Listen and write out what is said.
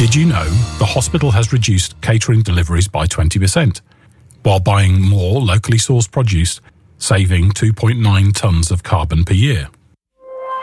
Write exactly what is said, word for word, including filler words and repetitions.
Did you know the hospital has reduced catering deliveries by twenty percent, while buying more locally sourced produce, saving two point nine tonnes of carbon per year?